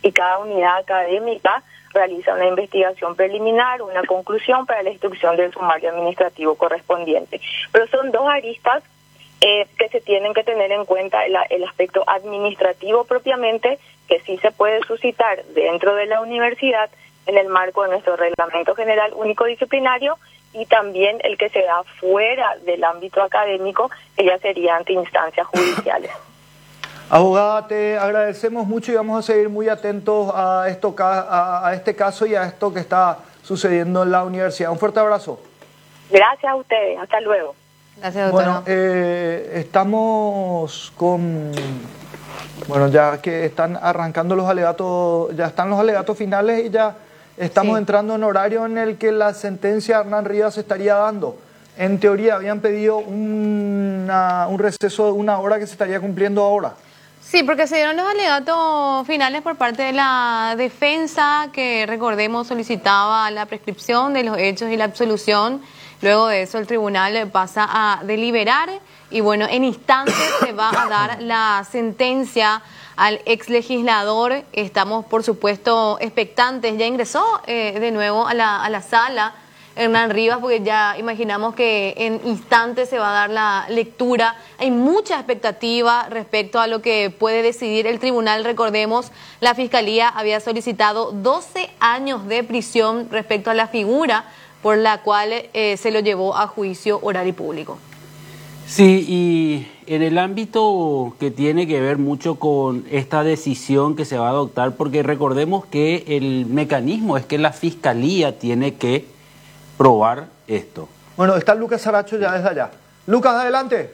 y cada unidad académica realiza una investigación preliminar, una conclusión para la instrucción del sumario administrativo correspondiente. Pero son dos aristas que se tienen que tener en cuenta, el aspecto administrativo propiamente, que sí se puede suscitar dentro de la universidad en el marco de nuestro Reglamento General Único Disciplinario, y también el que se da fuera del ámbito académico, que ya sería ante instancias judiciales. Abogada, te agradecemos mucho y vamos a seguir muy atentos a este caso y a esto que está sucediendo en la universidad. Un fuerte abrazo. Gracias a ustedes, hasta luego. Gracias, doctora. Bueno, estamos con... Bueno, ya que están arrancando los alegatos, ya están los alegatos finales y ya estamos entrando en horario en el que la sentencia a Hernán Rivas se estaría dando. En teoría habían pedido un receso de 1 hora que se estaría cumpliendo ahora. Sí, porque se dieron los alegatos finales por parte de la defensa, que recordemos solicitaba la prescripción de los hechos y la absolución. Luego de eso el tribunal pasa a deliberar y bueno, en instantes se va a dar la sentencia al ex legislador. Estamos por supuesto expectantes. Ya ingresó de nuevo a la sala Hernán Rivas, porque ya imaginamos que en instantes se va a dar la lectura. Hay mucha expectativa respecto a lo que puede decidir el tribunal. Recordemos, la Fiscalía había solicitado 12 años de prisión respecto a la figura por la cual se lo llevó a juicio oral y público. Sí, y en el ámbito que tiene que ver mucho con esta decisión que se va a adoptar, porque recordemos que el mecanismo es que la Fiscalía tiene que probar esto. Bueno, está Lucas Saracho ya desde allá. Lucas, adelante.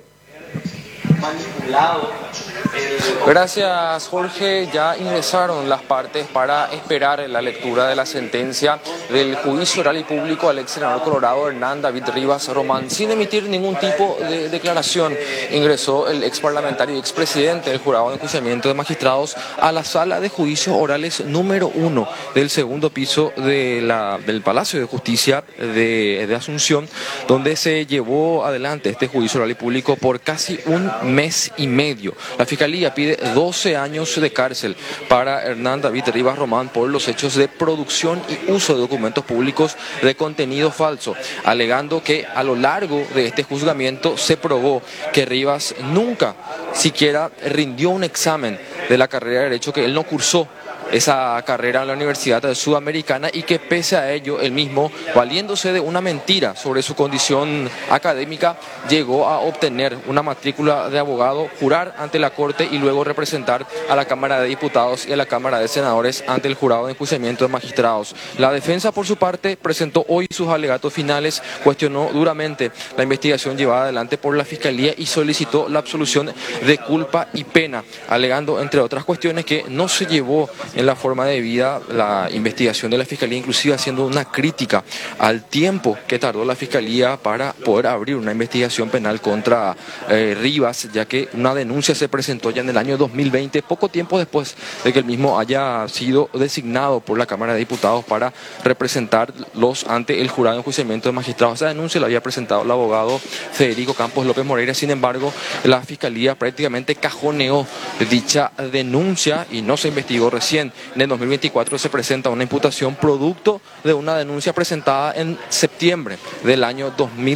Gracias, Jorge. Ya ingresaron las partes para esperar la lectura de la sentencia del juicio oral y público al ex senador colorado Hernán David Rivas Román. Sin emitir ningún tipo de declaración, ingresó el ex parlamentario y expresidente del jurado de enjuiciamiento de magistrados a la sala de juicios orales número 1 del segundo piso del Palacio de Justicia de Asunción, donde se llevó adelante este juicio oral y público por casi un mes y medio. La Fiscalía pide 12 años de cárcel para Hernán David Rivas Román por los hechos de producción y uso de documentos públicos de contenido falso, alegando que a lo largo de este juzgamiento se probó que Rivas nunca siquiera rindió un examen de la carrera de Derecho, que él no cursó esa carrera en la Universidad Sudamericana, y que pese a ello, él mismo, valiéndose de una mentira sobre su condición académica, llegó a obtener una matrícula de abogado, jurar ante la Corte y luego representar a la Cámara de Diputados y a la Cámara de Senadores ante el jurado de enjuiciamiento de magistrados. La defensa, por su parte, presentó hoy sus alegatos finales, cuestionó duramente la investigación llevada adelante por la Fiscalía y solicitó la absolución de culpa y pena, alegando, entre otras cuestiones, que no se llevó en la forma de vida la investigación de la Fiscalía, inclusive haciendo una crítica al tiempo que tardó la Fiscalía para poder abrir una investigación penal contra Rivas, ya que una denuncia se presentó ya en el año 2020, poco tiempo después de que el mismo haya sido designado por la Cámara de Diputados para representarlos ante el jurado de enjuiciamiento de magistrados. Esa denuncia la había presentado el abogado Federico Campos López Moreira. Sin embargo, la Fiscalía prácticamente cajoneó dicha denuncia y no se investigó recién. En el 2024 se presenta una imputación producto de una denuncia presentada en septiembre del año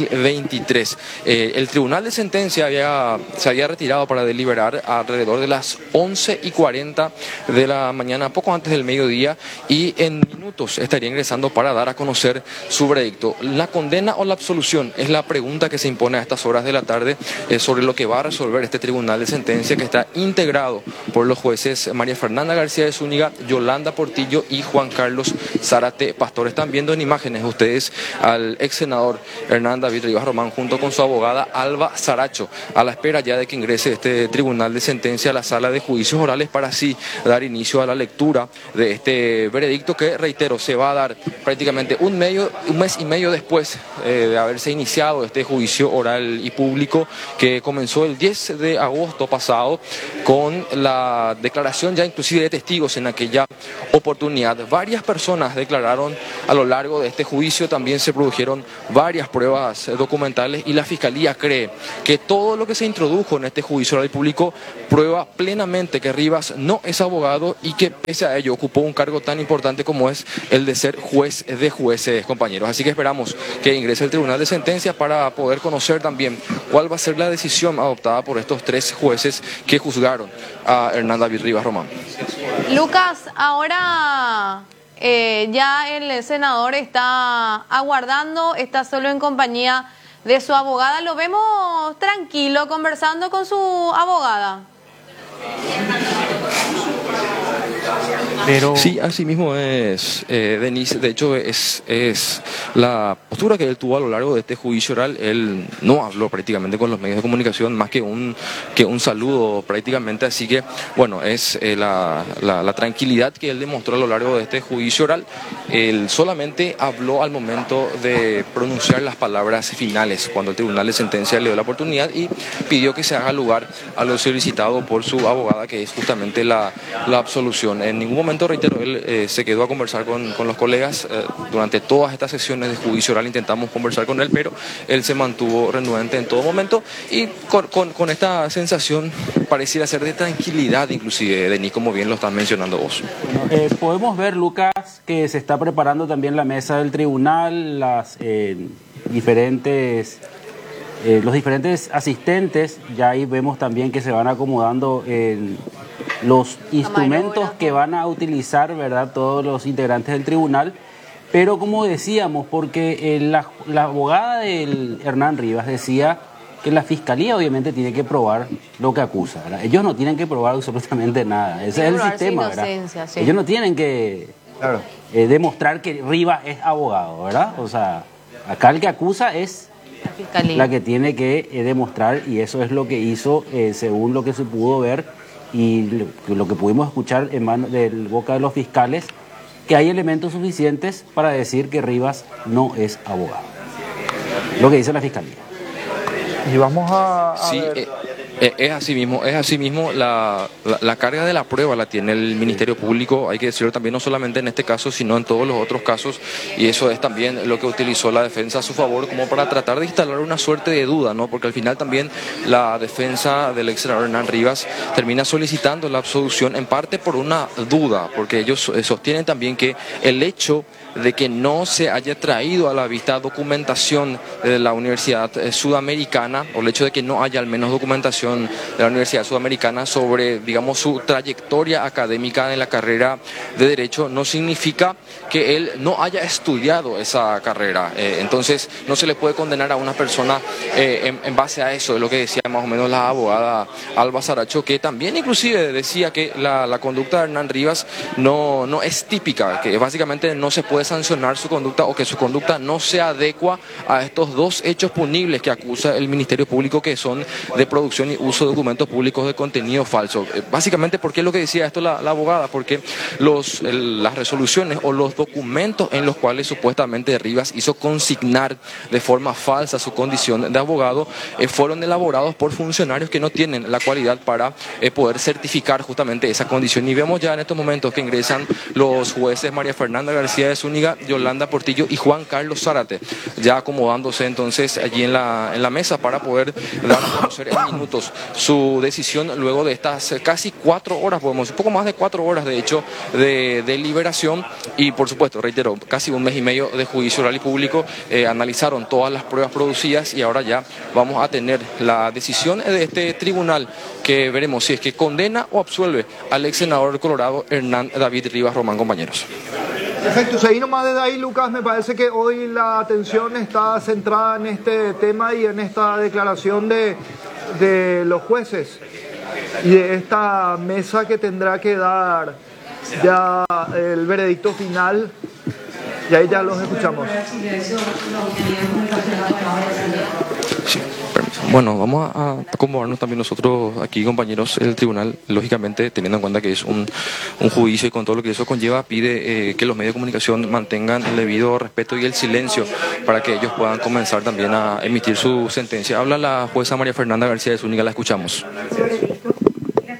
2023. El tribunal de sentencia se había retirado para deliberar alrededor de las 11:40 de la mañana, poco antes del mediodía, y en minutos estaría ingresando para dar a conocer su veredicto. ¿La condena o la absolución? Es la pregunta que se impone a estas horas de la tarde sobre lo que va a resolver este tribunal de sentencia, que está integrado por los jueces María Fernanda García de Zúñiga, Yolanda Portillo y Juan Carlos Zárate Pastor. Están viendo en imágenes ustedes al ex senador Hernán David Rivas Román junto con su abogada Alba Saracho, a la espera ya de que ingrese este tribunal de sentencia a la sala de juicios orales para así dar inicio a la lectura de este veredicto, que, reitero, se va a dar prácticamente un mes y medio después de haberse iniciado este juicio oral y público, que comenzó el 10 de agosto pasado con la la declaración ya inclusive de testigos en aquella oportunidad. Varias personas declararon a lo largo de este juicio, también se produjeron varias pruebas documentales y la Fiscalía cree que todo lo que se introdujo en este juicio oral y público prueba plenamente que Rivas no es abogado y que pese a ello ocupó un cargo tan importante como es el de ser juez de jueces, compañeros. Así que esperamos que ingrese el Tribunal de Sentencia para poder conocer también cuál va a ser la decisión adoptada por estos 3 jueces que juzgaron a Hernán David Rivas Román. Lucas, ahora ya el senador está aguardando, está solo en compañía de su abogada. Lo vemos tranquilo conversando con su abogada. Pero... Sí, así mismo es, Denise. De hecho, es la postura que él tuvo a lo largo de este juicio oral. Él no habló prácticamente con los medios de comunicación, más que un saludo prácticamente. Así que, bueno, es la tranquilidad que él demostró a lo largo de este juicio oral. Él solamente habló al momento de pronunciar las palabras finales, cuando el Tribunal de Sentencia le dio la oportunidad y pidió que se haga lugar a lo solicitado por su abogada, que es justamente la absolución. En ningún momento, reitero, él se quedó a conversar con los colegas. Durante todas estas sesiones de juicio oral intentamos conversar con él, pero él se mantuvo renuente en todo momento y con esta sensación pareciera ser de tranquilidad, inclusive, Denis, como bien lo estás mencionando vos. Podemos ver, Lucas, que se está preparando también la mesa del tribunal, los diferentes asistentes. Ya ahí vemos también que se van acomodando los instrumentos que van a utilizar, ¿verdad?, todos los integrantes del tribunal. Pero como decíamos, porque la abogada del Hernán Rivas decía que la Fiscalía obviamente tiene que probar lo que acusa, ¿verdad? Ellos no tienen que probar absolutamente nada. Ese es el sistema, ¿verdad? Sí. Ellos no tienen que demostrar que Rivas es abogado, ¿verdad? O sea, acá el que acusa es la que tiene que demostrar, y eso es lo que hizo, según lo que se pudo ver y lo que pudimos escuchar en boca de los fiscales, que hay elementos suficientes para decir que Rivas no es abogado. Lo que dice la Fiscalía. Y vamos a sí, ver. Es así mismo, la carga de la prueba la tiene el Ministerio Público, hay que decirlo también, no solamente en este caso, sino en todos los otros casos, y eso es también lo que utilizó la defensa a su favor, como para tratar de instalar una suerte de duda, ¿no? Porque al final también la defensa del ex senador Hernán Rivas termina solicitando la absolución en parte por una duda, porque ellos sostienen también que el hecho de que no se haya traído a la vista documentación de la Universidad Sudamericana, o el hecho de que no haya al menos documentación de la Universidad Sudamericana sobre, digamos, su trayectoria académica en la carrera de Derecho, no significa que él no haya estudiado esa carrera. Entonces, no se le puede condenar a una persona en base a eso, es lo que decía más o menos la abogada Alba Saracho, que también inclusive decía que la conducta de Hernán Rivas no es típica, que básicamente no se puede sancionar su conducta, o que su conducta no se adecua a estos 2 hechos punibles que acusa el Ministerio Público, que son de producción y uso de documentos públicos de contenido falso. Básicamente, ¿por qué es lo que decía esto la abogada? Porque las resoluciones o los documentos en los cuales supuestamente Rivas hizo consignar de forma falsa su condición de abogado fueron elaborados por funcionarios que no tienen la cualidad para poder certificar justamente esa condición. Y vemos ya en estos momentos que ingresan los jueces María Fernanda García de Zúñiga, Yolanda Portillo y Juan Carlos Zárate, ya acomodándose entonces allí en la mesa para poder dar a conocer en minutos su decisión luego de estas casi 4 horas, un poco más de 4 horas de hecho de deliberación, y por supuesto, reitero, casi 1 mes y medio de juicio oral y público. Analizaron todas las pruebas producidas y ahora ya vamos a tener la decisión de este tribunal, que veremos si es que condena o absuelve al ex senador colorado Hernán David Rivas Román, compañeros. Perfecto, seguí nomás desde ahí, Lucas. Me parece que hoy la atención está centrada en este tema y en esta declaración de los jueces y de esta mesa que tendrá que dar ya el veredicto final. Y ahí ya los escuchamos. Sí. Bueno, vamos a acomodarnos también nosotros aquí, compañeros. El tribunal, lógicamente, teniendo en cuenta que es un juicio y con todo lo que eso conlleva, pide que los medios de comunicación mantengan el debido respeto y el silencio para que ellos puedan comenzar también a emitir su sentencia. Habla la jueza María Fernanda García de Zúñiga, la escuchamos. La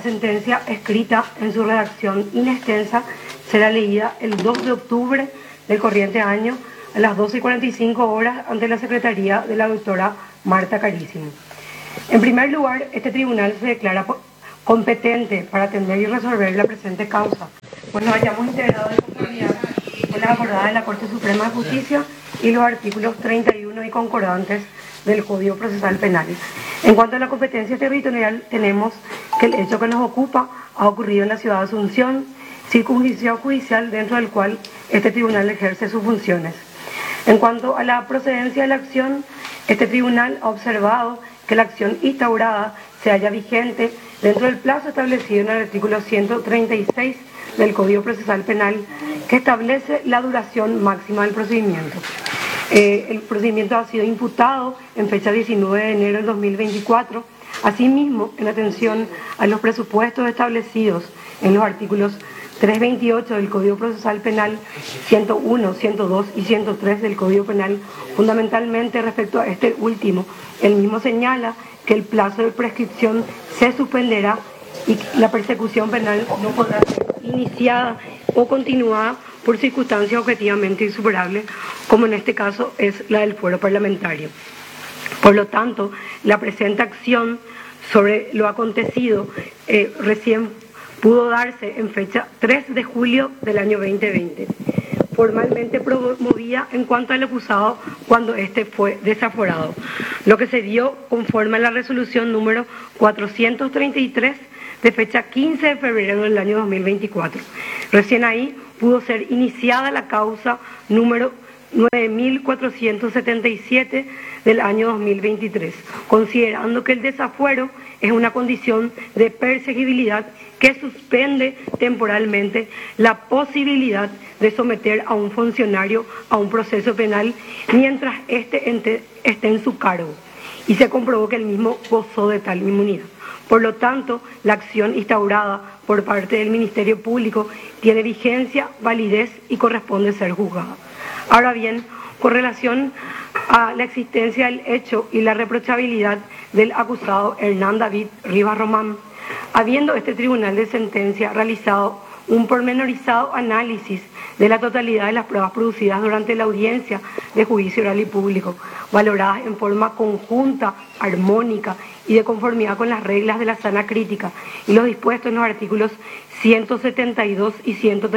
sentencia escrita en su redacción inextensa será leída el 2 de octubre del corriente año a las 12:45 ante la Secretaría de la doctora Marta Carísimo. En primer lugar, este tribunal se declara competente para atender y resolver la presente causa, pues nos hayamos integrado en conformidad con las acordadas de la Corte Suprema de Justicia y los artículos 31 y concordantes del Código Procesal Penal. En cuanto a la competencia territorial, tenemos que el hecho que nos ocupa ha ocurrido en la ciudad de Asunción, circunscripción judicial dentro del cual este tribunal ejerce sus funciones. En cuanto a la procedencia de la acción, este tribunal ha observado que la acción instaurada se halla vigente dentro del plazo establecido en el artículo 136 del Código Procesal Penal, que establece la duración máxima del procedimiento. El procedimiento ha sido imputado en fecha 19 de enero del 2024. Asimismo, en atención a los presupuestos establecidos en los artículos 328 del Código Procesal Penal, 101, 102 y 103 del Código Penal, fundamentalmente respecto a este último, el mismo señala que el plazo de prescripción se suspenderá y la persecución penal no podrá ser iniciada o continuada por circunstancias objetivamente insuperables, como en este caso es la del fuero parlamentario. Por lo tanto, la presente acción sobre lo acontecido recién pudo darse en fecha 3 de julio del año 2020, formalmente promovida en cuanto al acusado cuando éste fue desaforado, lo que se dio conforme a la resolución número 433 de fecha 15 de febrero del año 2024. Recién ahí pudo ser iniciada la causa número 9.477 del año 2023, considerando que el desafuero es una condición de perseguibilidad que suspende temporalmente la posibilidad de someter a un funcionario a un proceso penal mientras éste esté en su cargo, y se comprobó que el mismo gozó de tal inmunidad. Por lo tanto, la acción instaurada por parte del Ministerio Público tiene vigencia, validez y corresponde ser juzgada. Ahora bien, con relación a la existencia del hecho y la reprochabilidad del acusado Hernán David Rivas Román, habiendo este tribunal de sentencia realizado un pormenorizado análisis de la totalidad de las pruebas producidas durante la audiencia de juicio oral y público, valoradas en forma conjunta, armónica y de conformidad con las reglas de la sana crítica y los dispuestos en los artículos 172 y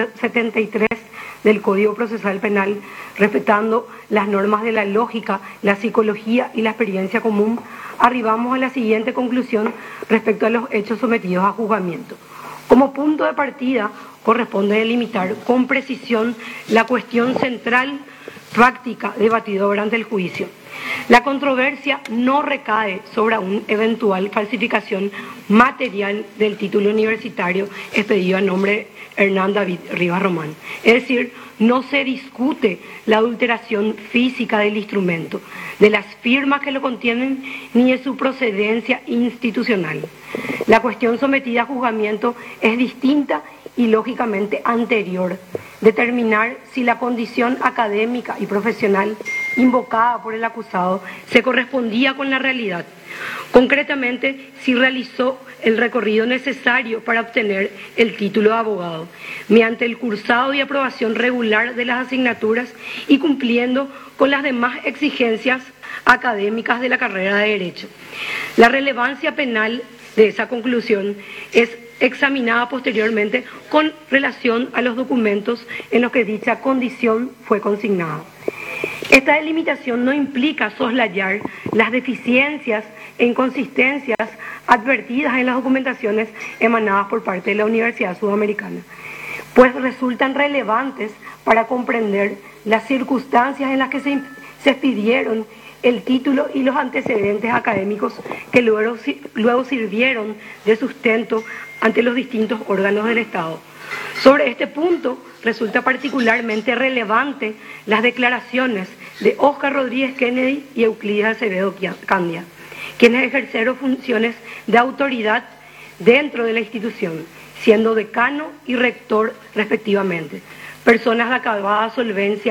173 del Código Procesal Penal, respetando las normas de la lógica, la psicología y la experiencia común, arribamos a la siguiente conclusión respecto a los hechos sometidos a juzgamiento. Como punto de partida, corresponde delimitar con precisión la cuestión central práctica debatida durante el juicio. La controversia no recae sobre una eventual falsificación material del título universitario expedido a nombre de Hernán David Rivas Román. Es decir, no se discute la adulteración física del instrumento, de las firmas que lo contienen, ni de su procedencia institucional. La cuestión sometida a juzgamiento es distinta y lógicamente anterior. Determinar si la condición académica y profesional invocada por el acusado se correspondía con la realidad. Concretamente, si realizó el recorrido necesario para obtener el título de abogado, mediante el cursado y aprobación regular de las asignaturas y cumpliendo con las demás exigencias académicas de la carrera de Derecho. La relevancia penal de esa conclusión es examinada posteriormente con relación a los documentos en los que dicha condición fue consignada. Esta delimitación no implica soslayar las deficiencias e inconsistencias advertidas en las documentaciones emanadas por parte de la Universidad Sudamericana, pues resultan relevantes para comprender las circunstancias en las que se expidieron el título y los antecedentes académicos que luego sirvieron de sustento ante los distintos órganos del Estado. Sobre este punto, resulta particularmente relevante las declaraciones de Óscar Rodríguez Kennedy y Euclides Acevedo Candia, quienes ejercieron funciones de autoridad dentro de la institución, siendo decano y rector respectivamente, personas de acabada solvencia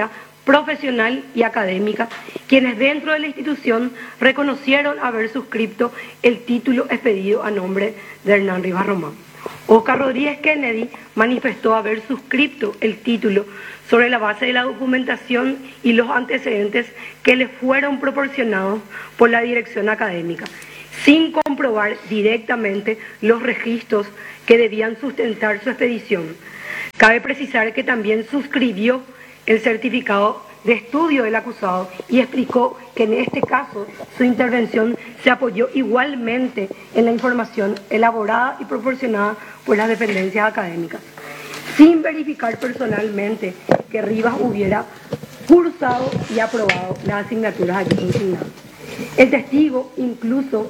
profesional y académica, quienes dentro de la institución reconocieron haber suscrito el título expedido a nombre de Hernán Rivas Román. Oscar Rodríguez Kennedy manifestó haber suscrito el título sobre la base de la documentación y los antecedentes que le fueron proporcionados por la dirección académica, sin comprobar directamente los registros que debían sustentar su expedición. Cabe precisar que también suscribió el certificado de estudio del acusado y explicó que en este caso su intervención se apoyó igualmente en la información elaborada y proporcionada por las dependencias académicas, sin verificar personalmente que Rivas hubiera cursado y aprobado las asignaturas allí consignadas. El testigo incluso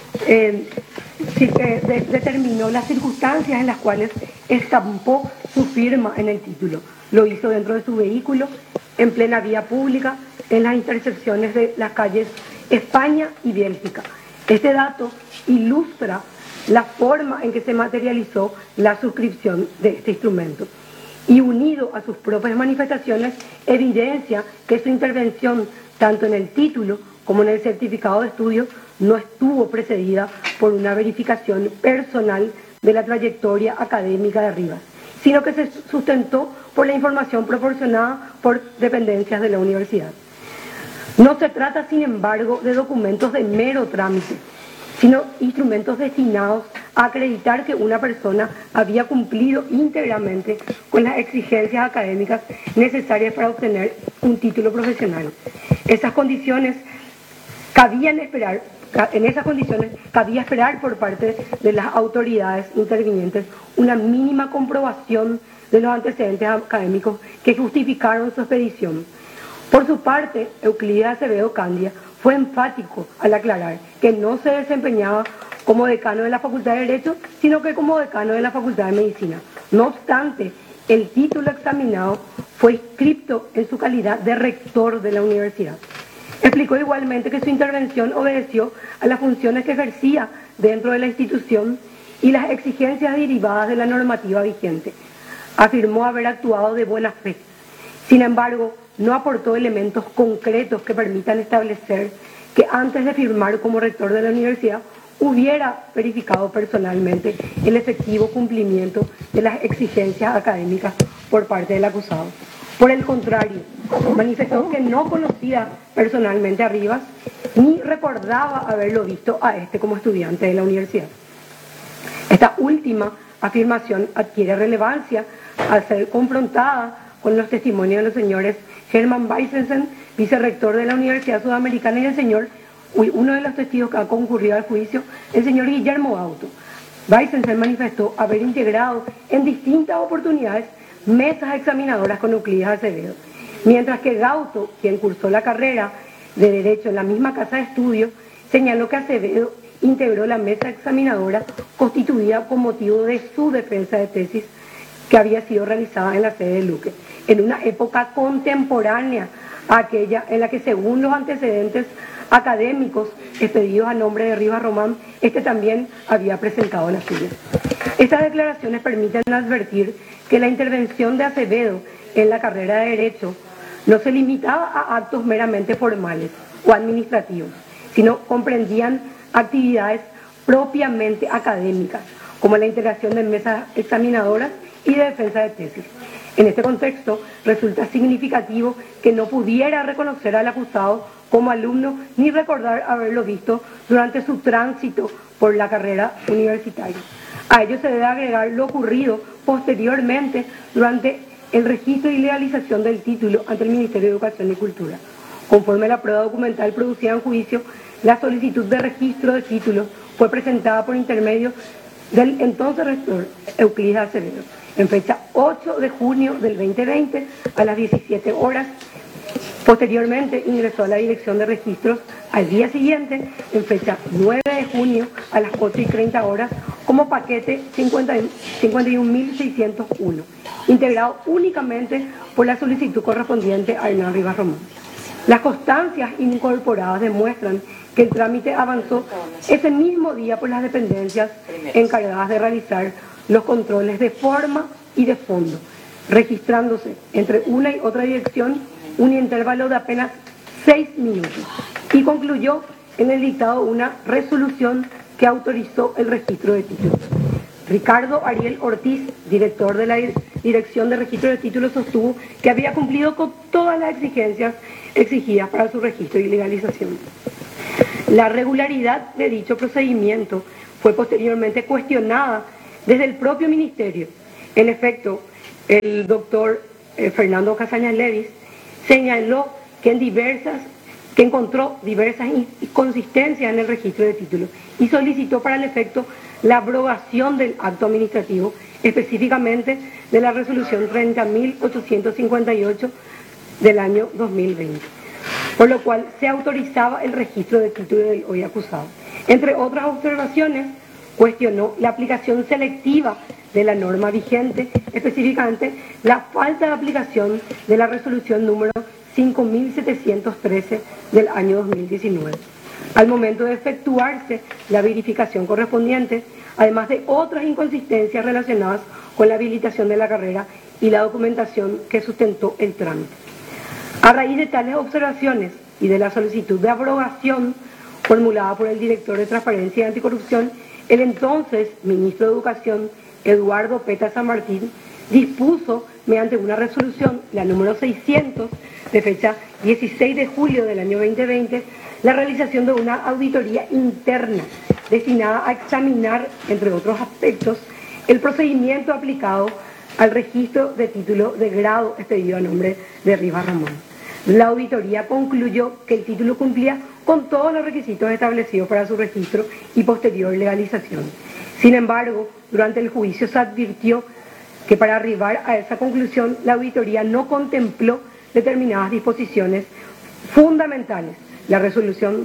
determinó las circunstancias en las cuales estampó su firma en el título. Lo hizo dentro de su vehículo, en plena vía pública, en las intersecciones de las calles España y Bélgica. Este dato ilustra la forma en que se materializó la suscripción de este instrumento y, unido a sus propias manifestaciones, evidencia que su intervención, tanto en el título como en el certificado de estudio, no estuvo precedida por una verificación personal de la trayectoria académica de Rivas, sino que se sustentó por la información proporcionada por dependencias de la universidad. No se trata, sin embargo, de documentos de mero trámite, sino instrumentos destinados a acreditar que una persona había cumplido íntegramente con las exigencias académicas necesarias para obtener un título profesional. En esas condiciones cabía esperar por parte de las autoridades intervinientes una mínima comprobación de los antecedentes académicos que justificaron su expedición. Por su parte, Euclides Acevedo Candia fue enfático al aclarar que no se desempeñaba como decano de la Facultad de Derecho, sino que como decano de la Facultad de Medicina. No obstante, el título examinado fue inscrito en su calidad de rector de la universidad. Explicó igualmente que su intervención obedeció a las funciones que ejercía dentro de la institución y las exigencias derivadas de la normativa vigente. Afirmó haber actuado de buena fe. Sin embargo, no aportó elementos concretos que permitan establecer que antes de firmar como rector de la universidad hubiera verificado personalmente el efectivo cumplimiento de las exigencias académicas por parte del acusado. Por el contrario, manifestó que no conocía personalmente a Rivas ni recordaba haberlo visto a este como estudiante de la universidad. Esta última afirmación adquiere relevancia al ser confrontada con los testimonios de los señores Hermann Weissensen, vicerrector de la Universidad Sudamericana, y uno de los testigos que ha concurrido al juicio, el señor Guillermo Gauto. Weissensen manifestó haber integrado en distintas oportunidades mesas examinadoras con Euclides Acevedo, mientras que Gauto, quien cursó la carrera de Derecho en la misma casa de estudio, señaló que Acevedo integró la mesa examinadora constituida con motivo de su defensa de tesis que había sido realizada en la sede de Luque, en una época contemporánea a aquella en la que, según los antecedentes académicos expedidos a nombre de Rivas Román, este también había presentado la suya. Estas declaraciones permiten advertir que la intervención de Acevedo en la carrera de Derecho no se limitaba a actos meramente formales o administrativos, sino comprendían actividades propiamente académicas, como la integración de mesas examinadoras y de defensa de tesis. En este contexto, resulta significativo que no pudiera reconocer al acusado como alumno ni recordar haberlo visto durante su tránsito por la carrera universitaria. A ello se debe agregar lo ocurrido posteriormente durante el registro y legalización del título ante el Ministerio de Educación y Cultura. Conforme a la prueba documental producida en juicio, la solicitud de registro de título fue presentada por intermedio del entonces rector Euclides Acevedo, en fecha 8 de junio del 2020 a las 17 horas. Posteriormente ingresó a la Dirección de Registros al día siguiente, en fecha 9 de junio a las 8:30 horas, como paquete 51.601, integrado únicamente por la solicitud correspondiente a Hernán Rivas Román. Las constancias incorporadas demuestran que el trámite avanzó ese mismo día por las dependencias encargadas de realizar los controles de forma y de fondo, registrándose entre una y otra dirección un intervalo de apenas 6 minutos y concluyó en el dictado una resolución que autorizó el registro de títulos. Ricardo Ariel Ortiz, director de la Dirección de Registro de Títulos, sostuvo que había cumplido con todas las exigencias exigidas para su registro y legalización. La regularidad de dicho procedimiento fue posteriormente cuestionada desde el propio Ministerio. En efecto, el doctor Fernando Casañas Levis señaló que encontró diversas inconsistencias en el registro de títulos y solicitó para el efecto la abrogación del acto administrativo, específicamente de la resolución 30.858 del año 2020, por lo cual se autorizaba el registro de títulos del hoy acusado. Entre otras observaciones, cuestionó la aplicación selectiva de la norma vigente, específicamente la falta de aplicación de la resolución número 5.713 del año 2019. Al momento de efectuarse la verificación correspondiente, además de otras inconsistencias relacionadas con la habilitación de la carrera y la documentación que sustentó el trámite. A raíz de tales observaciones y de la solicitud de abrogación formulada por el director de Transparencia y Anticorrupción, el entonces ministro de Educación, Eduardo Peta San Martín, dispuso mediante una resolución, la número 600, de fecha 16 de julio del año 2020, la realización de una auditoría interna destinada a examinar, entre otros aspectos, el procedimiento aplicado al registro de título de grado expedido a nombre de Rivas Román. La auditoría concluyó que el título cumplía con todos los requisitos establecidos para su registro y posterior legalización. Sin embargo, durante el juicio se advirtió que para arribar a esa conclusión, la auditoría no contempló determinadas disposiciones fundamentales, la resolución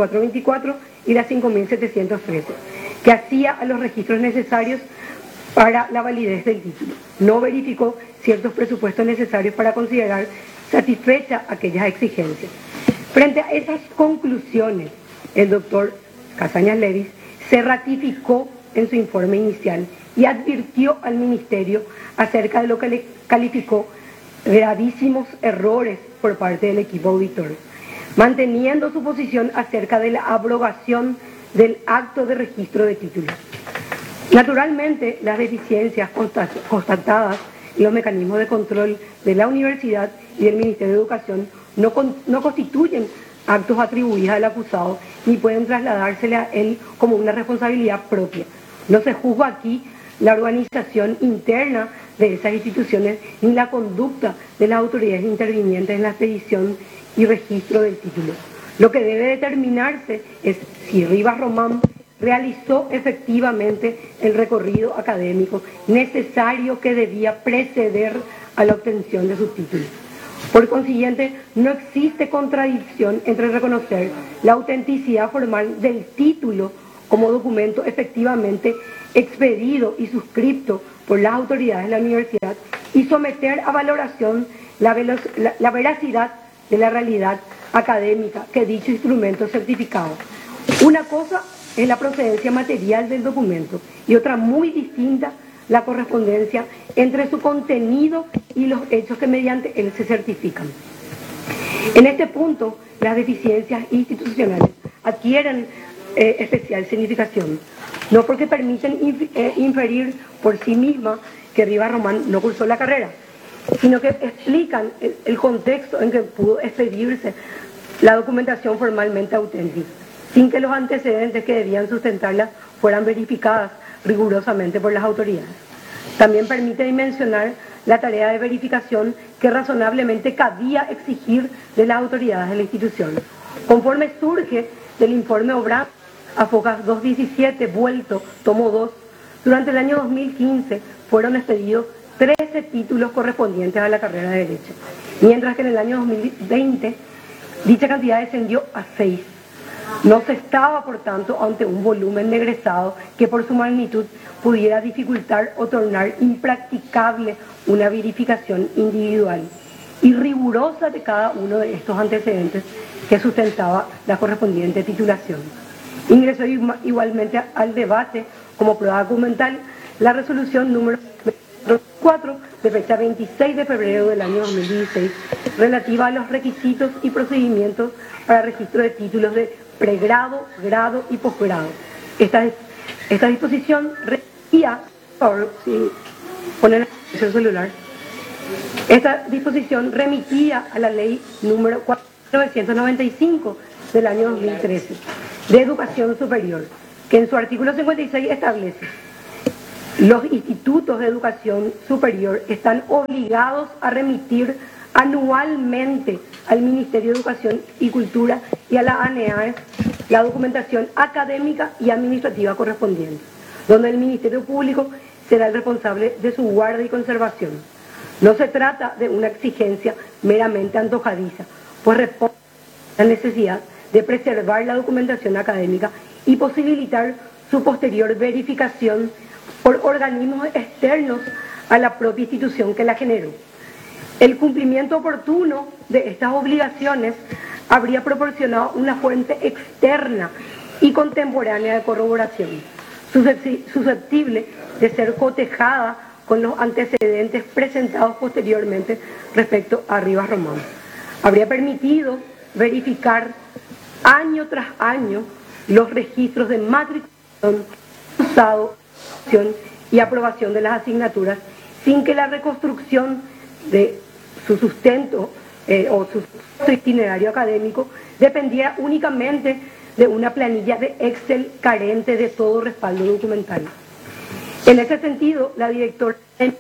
2424 y la 5.713, que hacía a los registros necesarios para la validez del título. No verificó ciertos presupuestos necesarios para considerar satisfechas aquellas exigencias. Frente a esas conclusiones, el doctor Casañas Levis se ratificó en su informe inicial y advirtió al Ministerio acerca de lo que le calificó gravísimos errores por parte del equipo auditor, manteniendo su posición acerca de la abrogación del acto de registro de títulos. Naturalmente, las deficiencias constatadas en los mecanismos de control de la universidad y del Ministerio de Educación no constituyen actos atribuidos al acusado ni pueden trasladársele a él como una responsabilidad propia. No se juzga aquí la organización interna de esas instituciones ni la conducta de las autoridades intervinientes en la expedición y registro del título. Lo que debe determinarse es si Rivas Román realizó efectivamente el recorrido académico necesario que debía preceder a la obtención de su título. Por consiguiente, no existe contradicción entre reconocer la autenticidad formal del título como documento efectivamente expedido y suscripto por las autoridades de la universidad y someter a valoración la veracidad de la realidad académica que dicho instrumento certificado. Una cosa es la procedencia material del documento y otra muy distinta la correspondencia entre su contenido y los hechos que mediante él se certifican. En este punto, las deficiencias institucionales adquieren especial significación, no porque permiten inferir por sí misma que Rivas Román no cursó la carrera, sino que explican el contexto en que pudo expedirse la documentación formalmente auténtica, sin que los antecedentes que debían sustentarla fueran verificadas rigurosamente por las autoridades. También permite dimensionar la tarea de verificación que razonablemente cabía exigir de las autoridades de la institución. Conforme surge del informe Obra a Focas 217, vuelto, tomo 2, durante el año 2015 fueron expedidos 13 títulos correspondientes a la carrera de Derecho, mientras que en el año 2020 dicha cantidad descendió a 6. No se estaba, por tanto, ante un volumen de egresados que por su magnitud pudiera dificultar o tornar impracticable una verificación individual y rigurosa de cada uno de estos antecedentes que sustentaba la correspondiente titulación. Ingresó igualmente al debate como prueba documental la resolución número 4 de fecha 26 de febrero del año 2016, relativa a los requisitos y procedimientos para registro de títulos de pregrado, grado y posgrado. Esta disposición remitía, si ponen el celular, esta disposición remitía a la ley número 495 del año 2013 de educación superior, que en su artículo 56 establece: los institutos de educación superior están obligados a remitir anualmente al Ministerio de Educación y Cultura y a la ANEAE la documentación académica y administrativa correspondiente, donde el Ministerio Público será el responsable de su guarda y conservación. No se trata de una exigencia meramente antojadiza, pues responde a la necesidad de preservar la documentación académica y posibilitar su posterior verificación por organismos externos a la propia institución que la generó. El cumplimiento oportuno de estas obligaciones habría proporcionado una fuente externa y contemporánea de corroboración, susceptible de ser cotejada con los antecedentes presentados posteriormente respecto a Rivas Román. Habría permitido verificar año tras año los registros de matriculación, usado y aprobación de las asignaturas, sin que la reconstrucción de su sustento o su itinerario académico dependiera únicamente de una planilla de Excel carente de todo respaldo documental. En ese sentido, la directora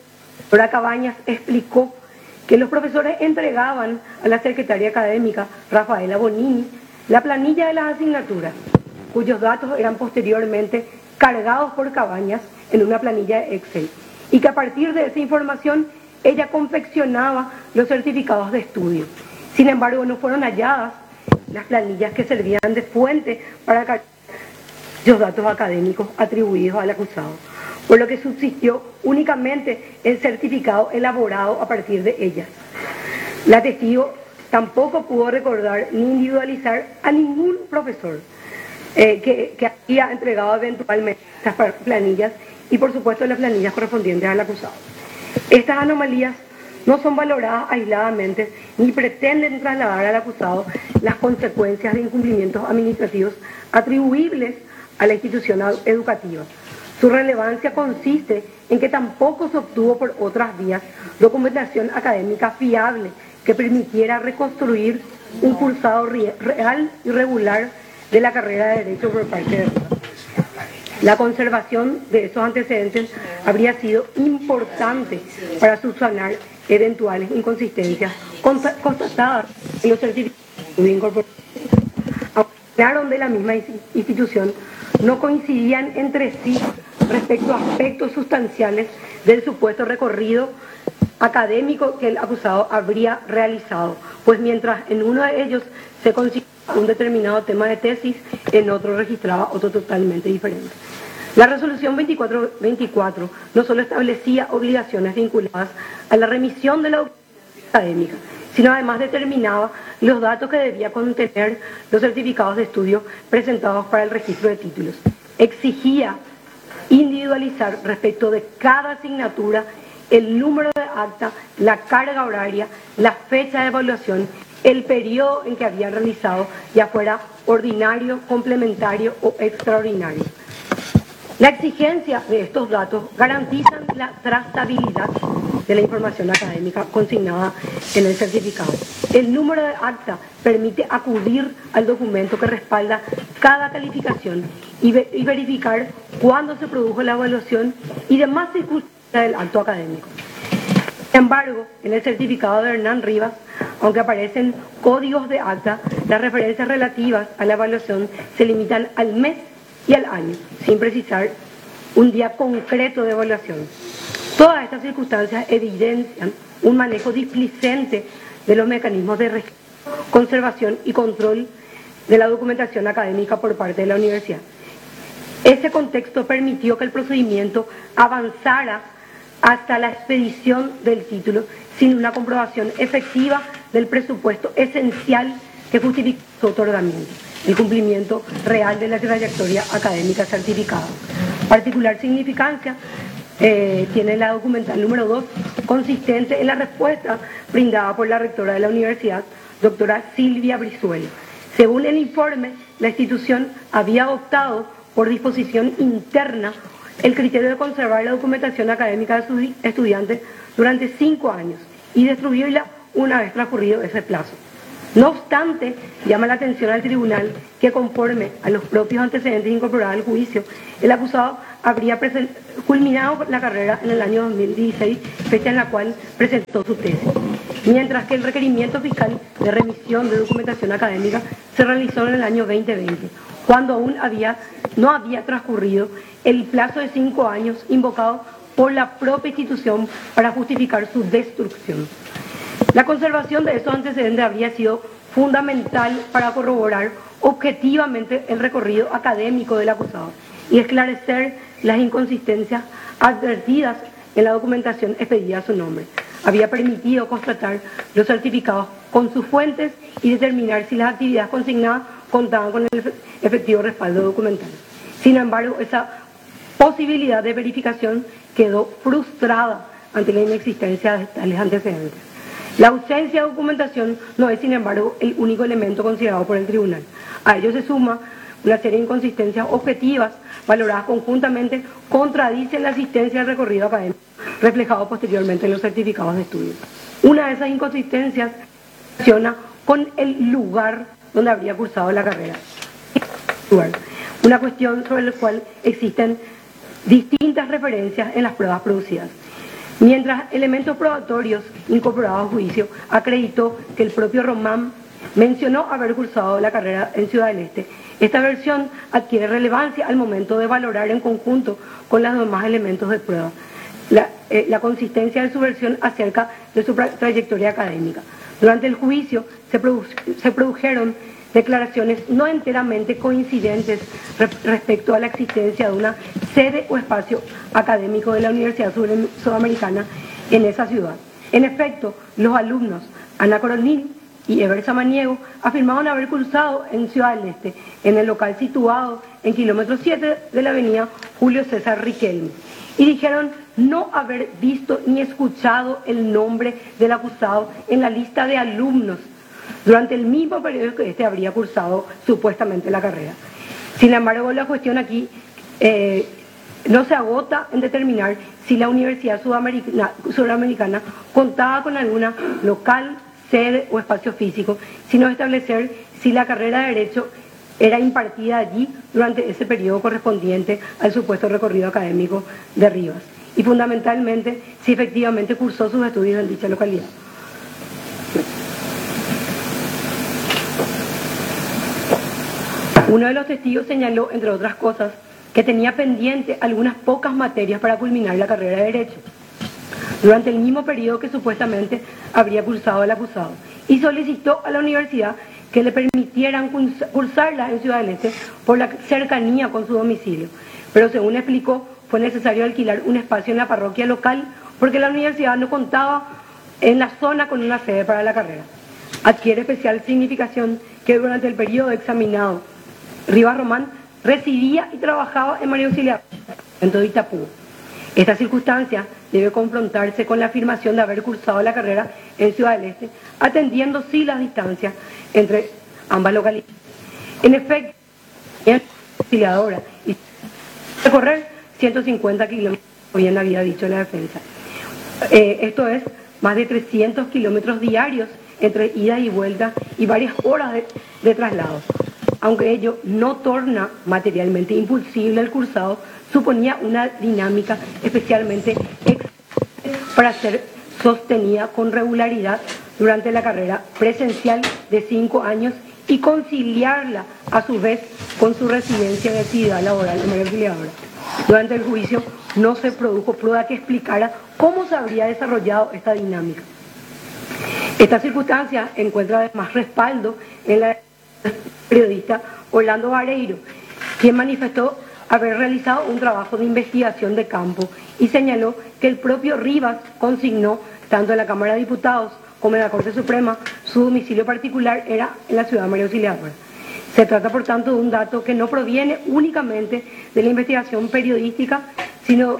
Cabañas explicó que los profesores entregaban a la secretaria académica Rafaela Bonini la planilla de las asignaturas, cuyos datos eran posteriormente cargados por Cabañas en una planilla de Excel, y que a partir de esa información ella confeccionaba los certificados de estudio. Sin embargo, no fueron halladas las planillas que servían de fuente para los datos académicos atribuidos al acusado, por lo que subsistió únicamente el certificado elaborado a partir de ellas. La testigo tampoco pudo recordar ni individualizar a ningún profesor que había entregado eventualmente estas planillas y, por supuesto, las planillas correspondientes al acusado. Estas anomalías no son valoradas aisladamente ni pretenden trasladar al acusado las consecuencias de incumplimientos administrativos atribuibles a la institución educativa. Su relevancia consiste en que tampoco se obtuvo por otras vías documentación académica fiable que permitiera reconstruir un cursado real y regular de la carrera de Derecho por parte de Rivas. La conservación de esos antecedentes habría sido importante para subsanar eventuales inconsistencias constatadas en los certificados de incorporación. Hablaron de la misma institución, no coincidían entre sí respecto a aspectos sustanciales del supuesto recorrido académico que el acusado habría realizado, pues mientras en uno de ellos se consideraba un determinado tema de tesis, en otro registraba otro totalmente diferente. La resolución 2424 no solo establecía obligaciones vinculadas a la remisión de la documentación académica, sino además determinaba los datos que debía contener los certificados de estudio presentados para el registro de títulos. Exigía individualizar respecto de cada asignatura el número de acta, la carga horaria, la fecha de evaluación, el periodo en que había realizado, ya fuera ordinario, complementario o extraordinario. La exigencia de estos datos garantizan la trazabilidad de la información académica consignada en el certificado. El número de acta permite acudir al documento que respalda cada calificación y verificar cuándo se produjo la evaluación y demás circunstancias del acto académico. Sin embargo, en el certificado de Hernán Rivas, aunque aparecen códigos de acta, las referencias relativas a la evaluación se limitan al mes y al año, sin precisar un día concreto de evaluación. Todas estas circunstancias evidencian un manejo displicente de los mecanismos de registro, conservación y control de la documentación académica por parte de la universidad. Ese contexto permitió que el procedimiento avanzara hasta la expedición del título sin una comprobación efectiva del presupuesto esencial que justifica su otorgamiento, el cumplimiento real de la trayectoria académica certificada. Particular significancia tiene la documental número 2, consistente en la respuesta brindada por la rectora de la universidad, doctora Silvia Brizuela. Según el informe, la institución había adoptado por disposición interna el criterio de conservar la documentación académica de sus estudiantes durante 5 años y destruirla una vez transcurrido ese plazo. No obstante, llama la atención al tribunal que, conforme a los propios antecedentes incorporados al juicio, el acusado habría culminado la carrera en el año 2016, fecha en la cual presentó su tesis, mientras que el requerimiento fiscal de remisión de documentación académica se realizó en el año 2020, cuando aún no había transcurrido el plazo de 5 años invocado por la propia institución para justificar su destrucción. La conservación de esos antecedentes habría sido fundamental para corroborar objetivamente el recorrido académico del acusado y esclarecer las inconsistencias advertidas en la documentación expedida a su nombre. Había permitido constatar los certificados con sus fuentes y determinar si las actividades consignadas contaban con el efectivo respaldo documental. Sin embargo, esa posibilidad de verificación quedó frustrada ante la inexistencia de tales antecedentes. La ausencia de documentación no es, sin embargo, el único elemento considerado por el tribunal. A ello se suma una serie de inconsistencias objetivas valoradas conjuntamente contradicen la asistencia al recorrido académico, reflejado posteriormente en los certificados de estudio. Una de esas inconsistencias relaciona con el lugar donde habría cursado la carrera. Una cuestión sobre la cual existen distintas referencias en las pruebas producidas. Mientras elementos probatorios incorporados al juicio acreditó que el propio Román mencionó haber cursado la carrera en Ciudad del Este, esta versión adquiere relevancia al momento de valorar en conjunto con los demás elementos de prueba la consistencia de su versión acerca de su trayectoria académica. Durante el juicio se produjeron declaraciones no enteramente coincidentes respecto a la existencia de una sede o espacio académico de la Universidad Sudamericana en esa ciudad. En efecto, los alumnos Ana Coronil y Eber Samaniego afirmaban haber cursado en Ciudad del Este, en el local situado en kilómetro 7 de la avenida Julio César Riquelme, y dijeron no haber visto ni escuchado el nombre del acusado en la lista de alumnos durante el mismo periodo que este habría cursado supuestamente la carrera. Sin embargo, la cuestión aquí no se agota en determinar si la Universidad Sudamericana contaba con alguna local, sede o espacio físico, sino establecer si la carrera de Derecho era impartida allí durante ese periodo correspondiente al supuesto recorrido académico de Rivas, y fundamentalmente si efectivamente cursó sus estudios en dicha localidad. Uno de los testigos señaló, entre otras cosas, que tenía pendiente algunas pocas materias para culminar la carrera de Derecho, durante el mismo periodo que supuestamente habría cursado el acusado, y solicitó a la universidad que le permitieran cursarla en Ciudad del Este por la cercanía con su domicilio. Pero según explicó, fue necesario alquilar un espacio en la parroquia local porque la universidad no contaba en la zona con una sede para la carrera. Adquiere especial significación que durante el periodo examinado, Rivas Román residía y trabajaba en María Auxiliadora, en Itapú. Esta circunstancia debe confrontarse con la afirmación de haber cursado la carrera en Ciudad del Este, atendiendo sí las distancias entre ambas localidades. En efecto, en Auxiliadora y recorrer 150 kilómetros, como bien había dicho la defensa. Esto es más de 300 kilómetros diarios entre ida y vuelta y varias horas de traslado. Aunque ello no torna materialmente impulsible el cursado, suponía una dinámica especialmente para ser sostenida con regularidad durante la carrera presencial de 5 años y conciliarla a su vez con su residencia de actividad laboral en María Auxiliadora. Durante el juicio no se produjo prueba que explicara cómo se habría desarrollado esta dinámica. Esta circunstancia encuentra además respaldo en la periodista Orlando Vareiro, quien manifestó haber realizado un trabajo de investigación de campo y señaló que el propio Rivas consignó, tanto en la Cámara de Diputados como en la Corte Suprema, su domicilio particular era en la ciudad de María Auxiliadora. Se trata, por tanto, de un dato que no proviene únicamente de la investigación periodística, sino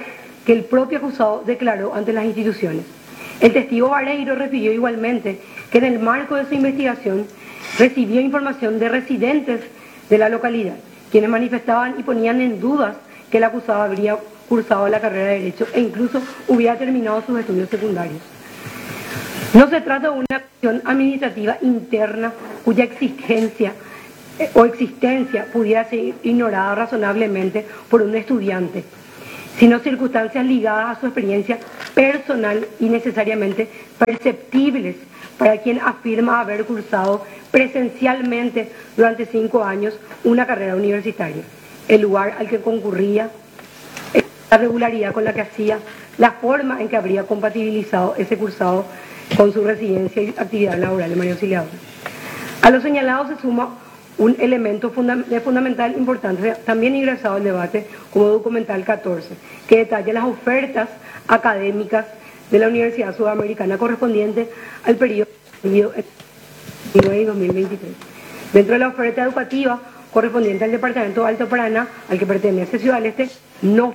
que el propio acusado declaró ante las instituciones. El testigo Vareiro refirió igualmente que en el marco de su investigación recibió información de residentes de la localidad, quienes manifestaban y ponían en dudas que el acusado habría cursado la carrera de Derecho e incluso hubiera terminado sus estudios secundarios. No se trata de una acción administrativa interna cuya existencia pudiera ser ignorada razonablemente por un estudiante, sino circunstancias ligadas a su experiencia personal y necesariamente perceptibles para quien afirma haber cursado presencialmente durante 5 años una carrera universitaria, el lugar al que concurría, la regularidad con la que hacía, la forma en que habría compatibilizado ese cursado con su residencia y actividad laboral de María Auxiliadora. A lo señalado se suma un elemento de fundamental importancia, también ingresado al debate como documental 14, que detalla las ofertas académicas de la Universidad Sudamericana correspondiente al periodo 2019 y 2023. Dentro de la oferta educativa correspondiente al Departamento Alto Paraná, al que pertenece Ciudad del Este, no.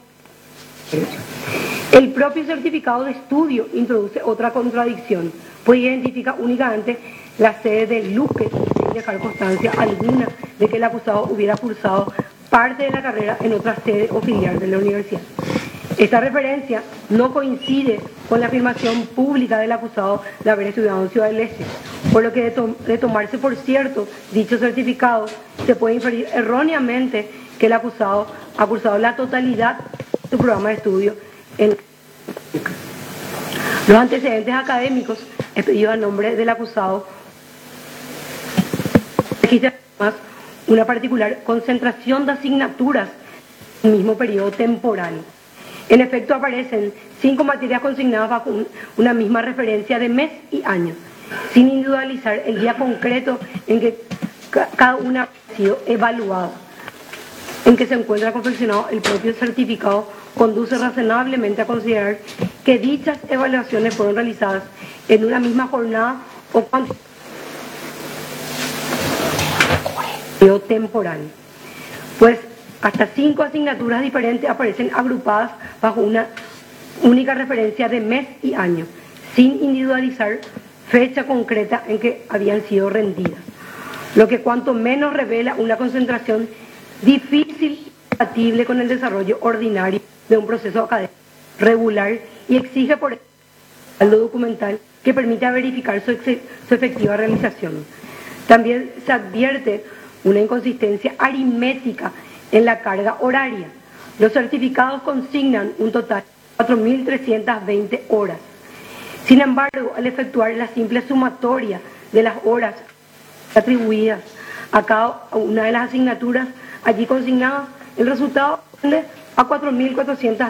El propio certificado de estudio introduce otra contradicción, pues identifica únicamente la sede del Luque, sin dejar constancia alguna de que el acusado hubiera cursado parte de la carrera en otra sede o filial de la universidad. Esta referencia no coincide con la afirmación pública del acusado de haber estudiado en Ciudad del Este, por lo que de tomarse por cierto dicho certificado, se puede inferir erróneamente que el acusado ha cursado la totalidad de su programa de estudio en los antecedentes académicos expedidos a nombre del acusado. Registra además una particular concentración de asignaturas en el mismo periodo temporal. En efecto, aparecen 5 materias consignadas bajo una misma referencia de mes y año, sin individualizar el día concreto en que cada una ha sido evaluada. En que se encuentra confeccionado el propio certificado, conduce razonablemente a considerar que dichas evaluaciones fueron realizadas en una misma jornada o cuando temporal, pues hasta 5 asignaturas diferentes aparecen agrupadas bajo una única referencia de mes y año, sin individualizar fecha concreta en que habían sido rendidas, lo que cuanto menos revela una concentración difícil y compatible con el desarrollo ordinario de un proceso académico regular y exige por el documental que permita verificar su efectiva realización. También se advierte una inconsistencia aritmética en la carga horaria. Los certificados consignan un total de 4.320 horas. Sin embargo, al efectuar la simple sumatoria de las horas atribuidas a cada una de las asignaturas allí consignadas, el resultado asciende a 4.410.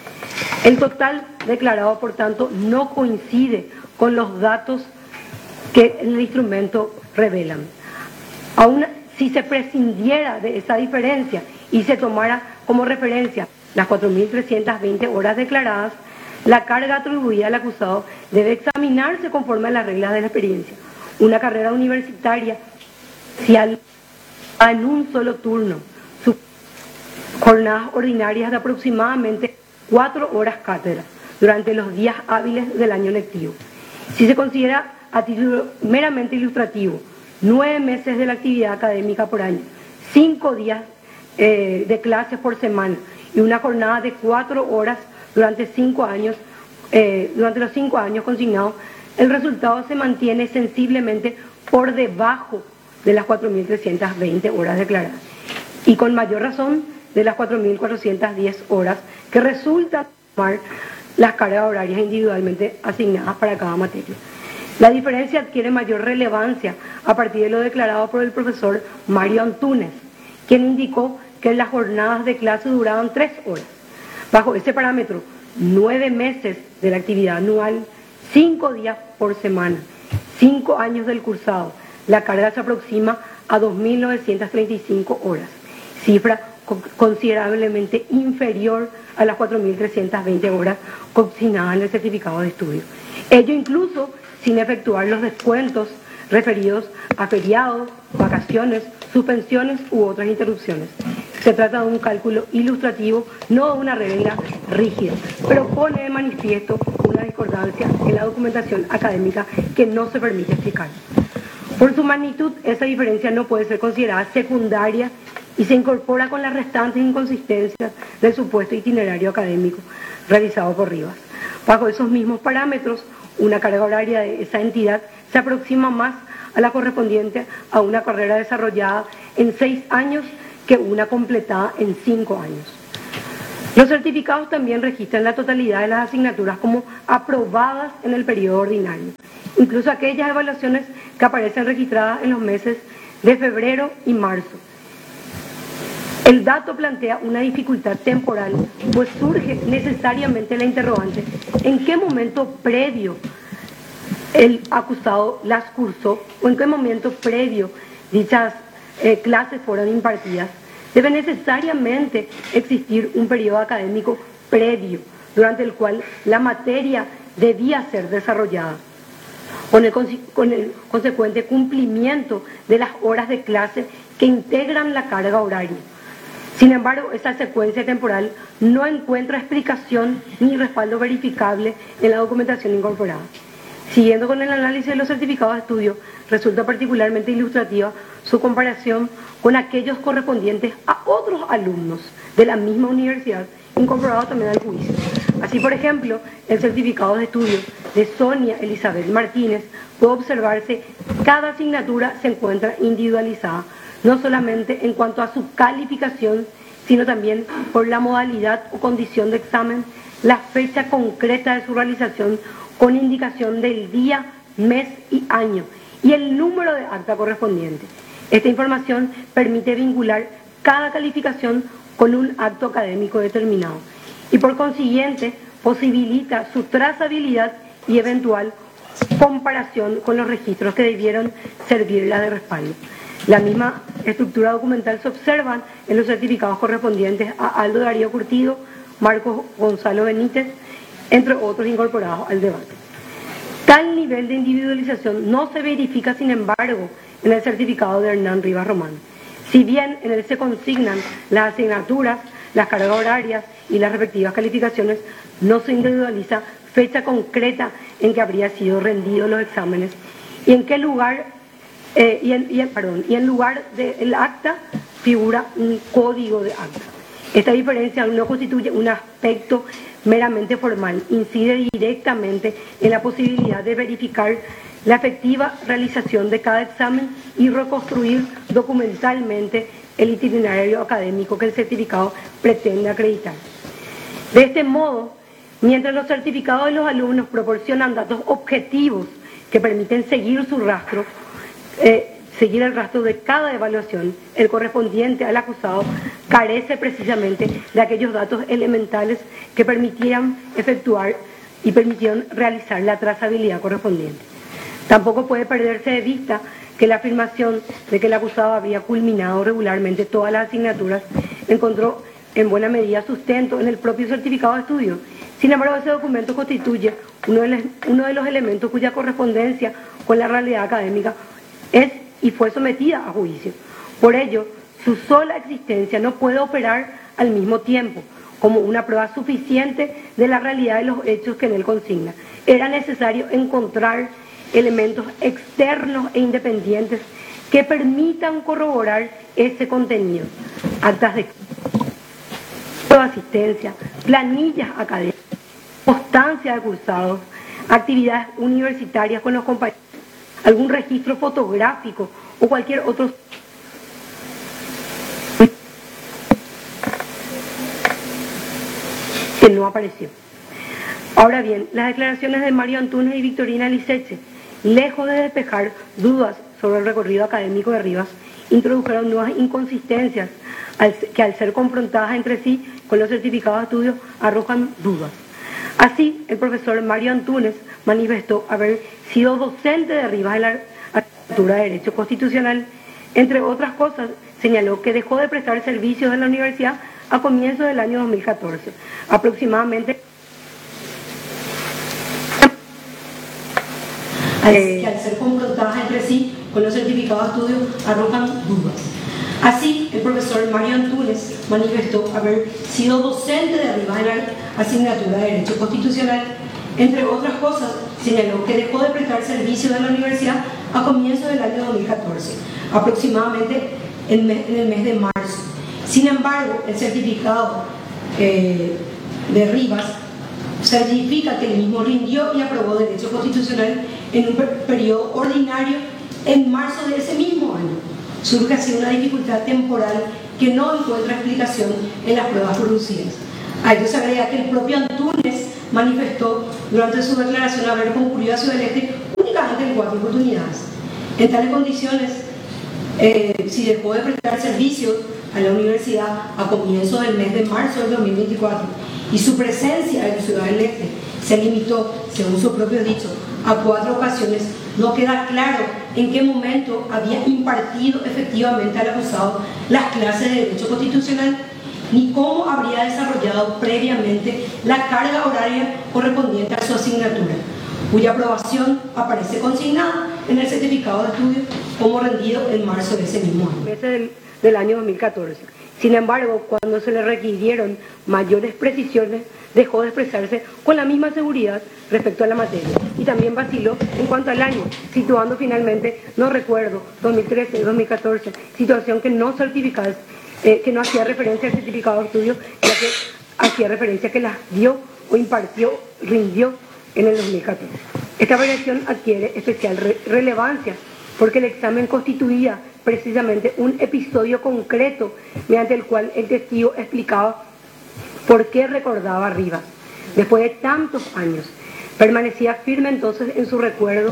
El total declarado, por tanto, no coincide con los datos que el instrumento revelan. Aún si se prescindiera de esa diferencia y se tomara como referencia las 4.320 horas declaradas, la carga atribuida al acusado debe examinarse conforme a las reglas de la experiencia. Una carrera universitaria especial en un solo turno, sus jornadas ordinarias de aproximadamente 4 horas cátedra durante los días hábiles del año lectivo. Si se considera a título meramente ilustrativo 9 meses de la actividad académica por año, 5 días de clases por semana y una jornada de 4 horas durante 5 años, durante los 5 años consignados, el resultado se mantiene sensiblemente por debajo de las 4.320 horas declaradas y con mayor razón de las 4.410 horas que resulta tomar las cargas horarias individualmente asignadas para cada materia. La diferencia adquiere mayor relevancia a partir de lo declarado por el profesor Mario Antúnez, quien indicó que las jornadas de clase duraban 3 horas. Bajo ese parámetro, 9 meses de la actividad anual, 5 días por semana, 5 años del cursado, la carga se aproxima a 2.935 horas, cifra considerablemente inferior a las 4.320 horas consignadas en el certificado de estudio. Ello incluso sin efectuar los descuentos referidos a feriados, vacaciones, suspensiones u otras interrupciones. Se trata de un cálculo ilustrativo, no de una regla rígida, pero pone de manifiesto una discordancia en la documentación académica que no se permite explicar. Por su magnitud, esa diferencia no puede ser considerada secundaria y se incorpora con las restantes inconsistencias del supuesto itinerario académico realizado por Rivas. Bajo esos mismos parámetros, una carga horaria de esa entidad se aproxima más a la correspondiente a una carrera desarrollada en 6 años que una completada en 5 años. Los certificados también registran la totalidad de las asignaturas como aprobadas en el periodo ordinario, incluso aquellas evaluaciones que aparecen registradas en los meses de febrero y marzo. El dato plantea una dificultad temporal, pues surge necesariamente la interrogante: ¿en qué momento previo el acusado las cursó o en qué momento previo dichas clases fueron impartidas? Debe necesariamente existir un periodo académico previo durante el cual la materia debía ser desarrollada, con el consecuente cumplimiento de las horas de clase que integran la carga horaria. Sin embargo, esa secuencia temporal no encuentra explicación ni respaldo verificable en la documentación incorporada. Siguiendo con el análisis de los certificados de estudio, resulta particularmente ilustrativa su comparación con aquellos correspondientes a otros alumnos de la misma universidad, incorporados también al juicio. Así, por ejemplo, el certificado de estudio de Sonia Elizabeth Martínez puede observarse cada asignatura se encuentra individualizada, no solamente en cuanto a su calificación, sino también por la modalidad o condición de examen, la fecha concreta de su realización con indicación del día, mes y año, y el número de acta correspondiente. Esta información permite vincular cada calificación con un acto académico determinado y por consiguiente posibilita su trazabilidad y eventual comparación con los registros que debieron servirla de respaldo. La misma estructura documental se observa en los certificados correspondientes a Aldo Darío Curtido, Marcos Gonzalo Benítez, entre otros incorporados al debate. Tal nivel de individualización no se verifica, sin embargo, en el certificado de Hernán Rivas Román. Si bien en él se consignan las asignaturas, las cargas horarias y las respectivas calificaciones, no se individualiza fecha concreta en que habría sido rendidos los exámenes y en qué lugar y en lugar del acta figura un código de acta. Esta diferencia no constituye un aspecto meramente formal, incide directamente en la posibilidad de verificar la efectiva realización de cada examen y reconstruir documentalmente el itinerario académico que el certificado pretende acreditar. De este modo, mientras los certificados de los alumnos proporcionan datos objetivos que permiten seguir su rastro, seguir el rastro de cada evaluación, el correspondiente al acusado carece precisamente de aquellos datos elementales que permitieran efectuar y permitieron realizar la trazabilidad correspondiente. Tampoco puede perderse de vista que la afirmación de que el acusado había culminado regularmente todas las asignaturas encontró en buena medida sustento en el propio certificado de estudio. Sin embargo, ese documento constituye uno de los elementos cuya correspondencia con la realidad académica es y fue sometida a juicio. Por ello, su sola existencia no puede operar al mismo tiempo como una prueba suficiente de la realidad de los hechos que en él consigna. Era necesario encontrar elementos externos e independientes que permitan corroborar ese contenido. Actas de asistencia, planillas académicas, constancia de cursados, actividades universitarias con los compañeros, algún registro fotográfico o cualquier otro que no apareció. Ahora bien, las declaraciones de Mario Antunes y Victorina Liceche, lejos de despejar dudas sobre el recorrido académico de Rivas, introdujeron nuevas inconsistencias que al ser confrontadas entre sí con los certificados de estudio arrojan dudas. Así, el profesor Mario Antunes manifestó haber sido docente de Rivas en la asignatura de Derecho Constitucional. Entre otras cosas, señaló que dejó de prestar servicios en la universidad a comienzos del año 2014, aproximadamente. Que al ser confrontadas entre sí con los certificados de estudio arrojan dudas. Así, el profesor Mario Antunes manifestó haber sido docente de Rivas en la asignatura de Derecho Constitucional. Entre otras cosas, señaló que dejó de prestar servicio de la universidad a comienzos del año 2014, aproximadamente en el mes de marzo. Sin embargo, el certificado de Rivas certifica que el mismo rindió y aprobó Derecho Constitucional en un periodo ordinario en marzo de ese mismo año. Surge así una dificultad temporal que no encuentra explicación en las pruebas producidas. A ello se agrega que el propio Antunes manifestó durante su declaración haber concurrido a Ciudad del Este únicamente en 4 oportunidades. En tales condiciones, si dejó de prestar servicios a la universidad a comienzos del mes de marzo del 2024 y su presencia en Ciudad del Este se limitó, según su propio dicho, a 4 ocasiones, no queda claro en qué momento había impartido efectivamente al acusado las clases de Derecho Constitucional, ni cómo habría desarrollado previamente la carga horaria correspondiente a su asignatura, cuya aprobación aparece consignada en el certificado de estudio como rendido en marzo de ese mismo año. Del año 2014. Sin embargo, cuando se le requirieron mayores precisiones, dejó de expresarse con la misma seguridad respecto a la materia. Y también vaciló en cuanto al año, situando finalmente, no recuerdo, 2013, 2014, situación que no certificaba, que no hacía referencia al certificado de estudio, ya que hacía referencia que las dio o impartió, rindió en el 2014. Esta variación adquiere especial relevancia porque el examen constituía precisamente un episodio concreto mediante el cual el testigo explicaba por qué recordaba a Rivas. Después de tantos años, permanecía firme entonces en su recuerdo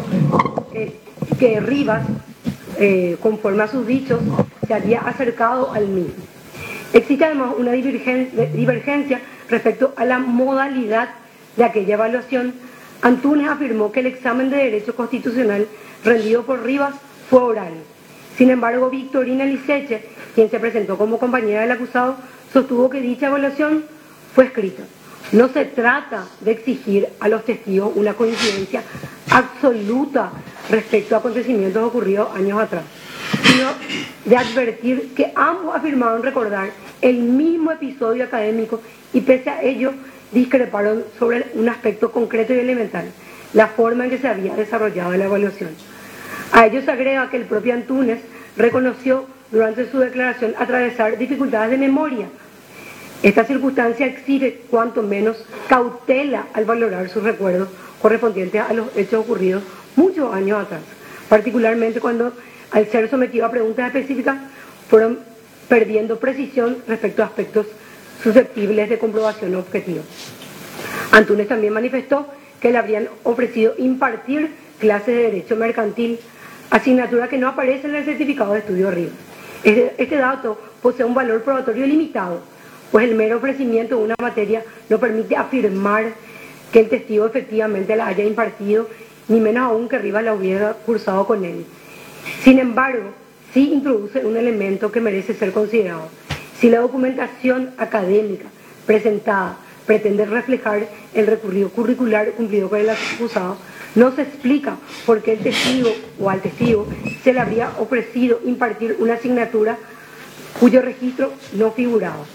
que Rivas, conforme a sus dichos, se había acercado al mismo. Existe además una divergencia respecto a la modalidad de aquella evaluación. Antunes afirmó que el examen de Derecho Constitucional rendido por Rivas fue oral. Sin embargo, Victorina Liceche, quien se presentó como compañera del acusado, sostuvo que dicha evaluación fue escrita. No se trata de exigir a los testigos una coincidencia absoluta respecto a acontecimientos ocurridos años atrás, sino de advertir que ambos afirmaron recordar el mismo episodio académico y pese a ello discreparon sobre un aspecto concreto y elemental, la forma en que se había desarrollado la evaluación. A ello se agrega que el propio Antunes reconoció durante su declaración atravesar dificultades de memoria. Esta circunstancia exige cuanto menos cautela al valorar sus recuerdos correspondientes a los hechos ocurridos muchos años atrás, particularmente cuando, al ser sometido a preguntas específicas, fueron perdiendo precisión respecto a aspectos susceptibles de comprobación objetiva. Antunes también manifestó que le habrían ofrecido impartir clases de Derecho Mercantil, asignatura que no aparece en el certificado de estudio Rivas. Este dato posee un valor probatorio limitado, pues el mero ofrecimiento de una materia no permite afirmar que el testigo efectivamente la haya impartido, ni menos aún que Rivas la hubiera cursado con él. Sin embargo, sí introduce un elemento que merece ser considerado. Si la documentación académica presentada pretende reflejar el recorrido curricular cumplido por el acusado, no se explica por qué el testigo o al testigo se le habría ofrecido impartir una asignatura cuyo registro no figuraba.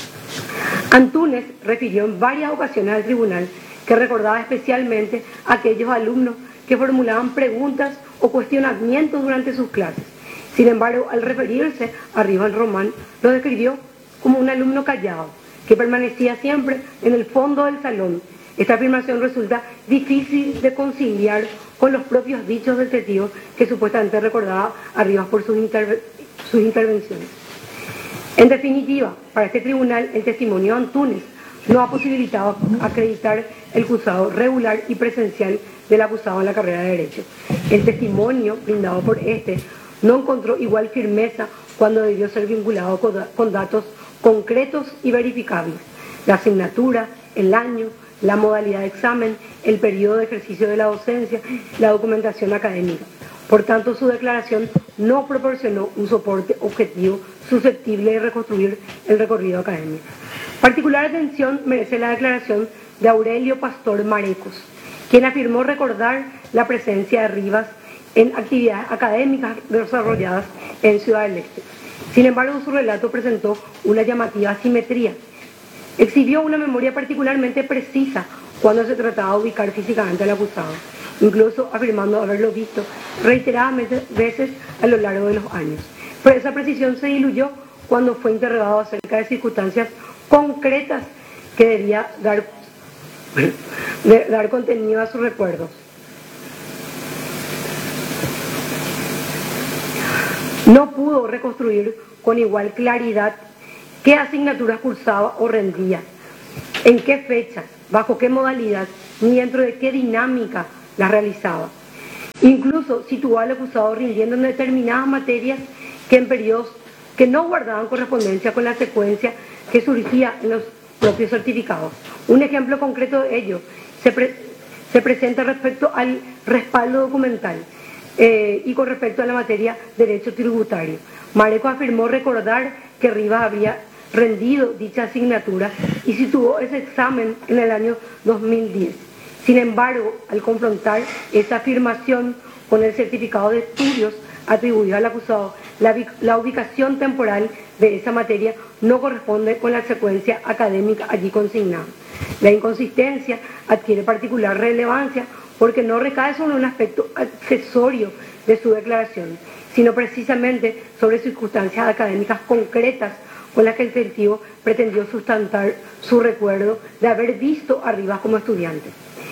Antunes refirió en varias ocasiones al tribunal que recordaba especialmente a aquellos alumnos que formulaban preguntas o cuestionamientos durante sus clases. Sin embargo, al referirse a Rivas Román, lo describió como un alumno callado, que permanecía siempre en el fondo del salón. Esta afirmación resulta difícil de conciliar con los propios dichos del testigo que supuestamente recordaba a Rivas por sus intervenciones. En definitiva, para este tribunal, el testimonio de Antunes no ha posibilitado acreditar el cursado regular y presencial del acusado en la carrera de Derecho. El testimonio brindado por este no encontró igual firmeza cuando debió ser vinculado con datos concretos y verificables: la asignatura, el año, la modalidad de examen, el periodo de ejercicio de la docencia, la documentación académica. Por tanto, su declaración no proporcionó un soporte objetivo susceptible de reconstruir el recorrido académico. Particular atención merece la declaración de Aurelio Pastor Marecos, quien afirmó recordar la presencia de Rivas en actividades académicas desarrolladas en Ciudad del Este. Sin embargo, su relato presentó una llamativa asimetría. Exhibió una memoria particularmente precisa cuando se trataba de ubicar físicamente al acusado, incluso afirmando haberlo visto reiteradamente veces a lo largo de los años. Pero esa precisión se diluyó cuando fue interrogado acerca de circunstancias concretas que debía dar contenido a sus recuerdos. No pudo reconstruir con igual claridad qué asignaturas cursaba o rendía, en qué fechas, bajo qué modalidad, ni dentro de qué dinámica las realizaba. Incluso situó al acusado rindiendo en determinadas materias que en periodos que no guardaban correspondencia con la secuencia que surgía en los propios certificados. Un ejemplo concreto de ello se presenta respecto al respaldo documental y con respecto a la materia derecho tributario. Mareco afirmó recordar que Rivas habría rendido dicha asignatura y situó ese examen en el año 2010. Sin embargo, al confrontar esa afirmación con el certificado de estudios atribuido al acusado, la ubicación temporal de esa materia no corresponde con la secuencia académica allí consignada. La inconsistencia adquiere particular relevancia porque no recae sobre un aspecto accesorio de su declaración, sino precisamente sobre circunstancias académicas concretas con las que el testigo pretendió sustentar su recuerdo de haber visto a Rivas como estudiante.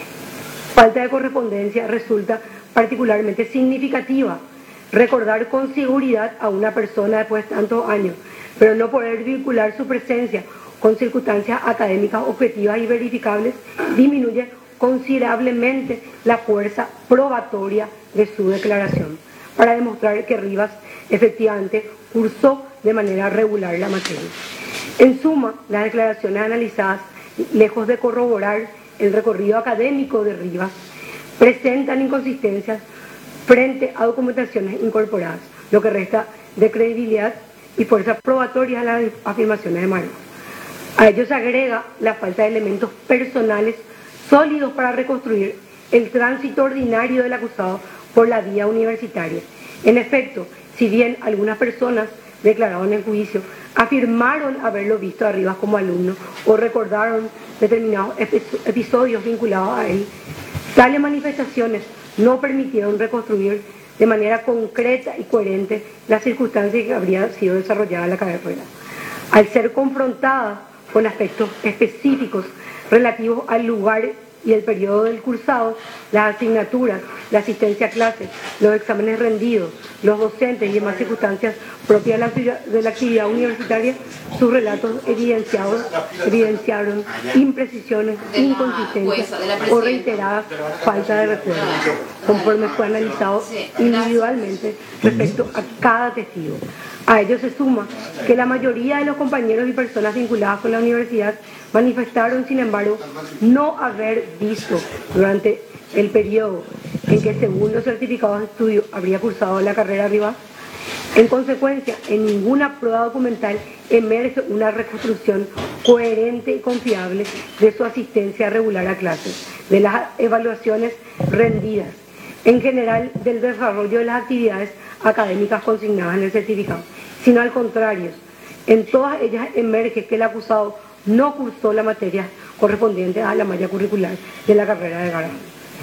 Falta de correspondencia resulta particularmente significativa. Recordar con seguridad a una persona después de tantos años, pero no poder vincular su presencia con circunstancias académicas objetivas y verificables, disminuye considerablemente la fuerza probatoria de su declaración, para demostrar que Rivas efectivamente cursó de manera regular la materia. En suma, las declaraciones analizadas, lejos de corroborar el recorrido académico de Rivas, presentan inconsistencias frente a documentaciones incorporadas, lo que resta de credibilidad y fuerza probatoria a las afirmaciones de Mareco. A ello se agrega la falta de elementos personales sólidos para reconstruir el tránsito ordinario del acusado por la vía universitaria. En efecto, si bien algunas personas declararon en el juicio afirmaron haberlo visto a Rivas como alumno o recordaron determinados episodios vinculados a él, tales manifestaciones no permitieron reconstruir de manera concreta y coherente las circunstancias que habría sido desarrollada la carrera. Al ser confrontada con aspectos específicos relativos al lugar y el periodo del cursado, las asignaturas, la asistencia a clases, los exámenes rendidos, los docentes y demás circunstancias propias de la actividad universitaria, sus relatos evidenciaron imprecisiones, inconsistencias o reiteradas falta de recuerdo, conforme fue analizado individualmente respecto a cada testigo. A ello se suma que la mayoría de los compañeros y personas vinculadas con la universidad manifestaron, sin embargo, no haber visto durante el periodo en que, según los certificados de estudio, habría cursado la carrera Rivas. En consecuencia, en ninguna prueba documental emerge una reconstrucción coherente y confiable de su asistencia regular a clases, de las evaluaciones rendidas, en general del desarrollo de las actividades académicas consignadas en el certificado, sino al contrario, en todas ellas emerge que el acusado no cursó la materia correspondiente a la malla curricular de la carrera de grado.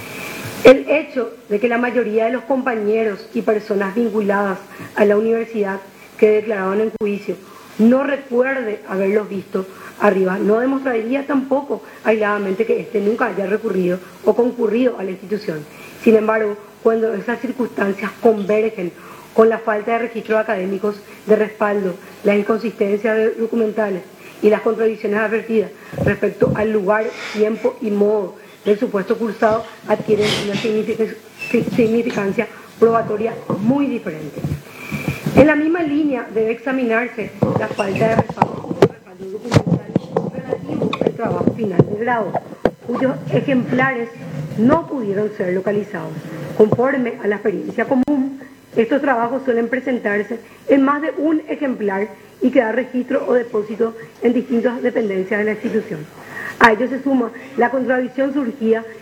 El hecho de que la mayoría de los compañeros y personas vinculadas a la universidad que declararon en juicio no recuerde haberlos visto arriba no demostraría tampoco aisladamente que éste nunca haya recurrido o concurrido a la institución. Sin embargo, cuando esas circunstancias convergen con la falta de registros académicos de respaldo, las inconsistencias documentales y las contradicciones advertidas respecto al lugar, tiempo y modo del supuesto cursado, adquieren una significancia probatoria muy diferente. En la misma línea debe examinarse la falta de respaldo documental relativo al trabajo final de grado, cuyos ejemplares no pudieron ser localizados. Conforme a la experiencia común, estos trabajos suelen presentarse en más de un ejemplar y quedar registro o depósito en distintas dependencias de la institución. A ello se suma la contradicción surgida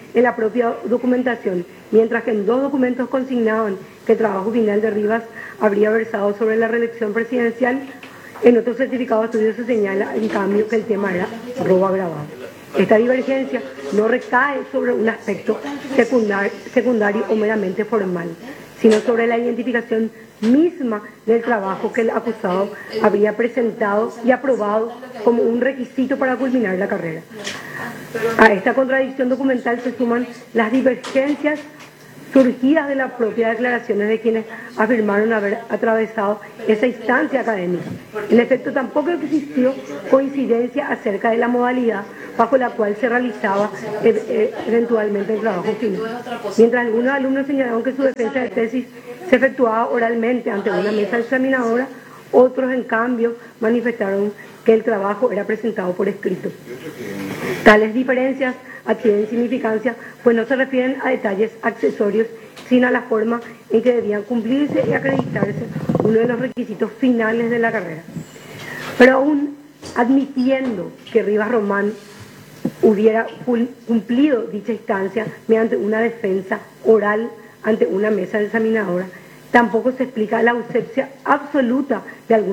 en la propia documentación, mientras que en 2 documentos consignaban que el trabajo final de Rivas habría versado sobre la reelección presidencial, en otro certificado de estudio se señala, en cambio, que el tema era robo agravado. Esta divergencia no recae sobre un aspecto secundario o meramente formal, sino sobre la identificación misma del trabajo que el acusado habría presentado y aprobado como un requisito para culminar la carrera. A esta contradicción documental se suman las divergencias surgidas de las propias declaraciones de quienes afirmaron haber atravesado esa instancia académica. En efecto, tampoco existió coincidencia acerca de la modalidad bajo la cual se realizaba eventualmente el trabajo final. Mientras algunos alumnos señalaron que su defensa de tesis se efectuaba oralmente ante una mesa examinadora, otros, en cambio, manifestaron que el trabajo era presentado por escrito. Tales diferencias adquieren significancia, pues no se refieren a detalles accesorios, sino a la forma en que debían cumplirse y acreditarse uno de los requisitos finales de la carrera. Pero aún admitiendo que Rivas Román hubiera cumplido dicha instancia mediante una defensa oral ante una mesa examinadora, tampoco se explica la ausencia absoluta de algún